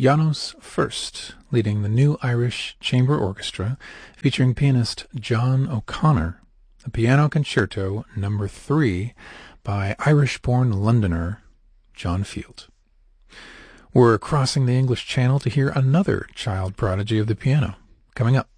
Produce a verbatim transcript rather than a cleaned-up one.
János Fürst, leading the New Irish Chamber Orchestra, featuring pianist John O'Connor, the Piano Concerto Number three by Irish-born Londoner John Field. We're crossing the English Channel to hear another child prodigy of the piano, coming up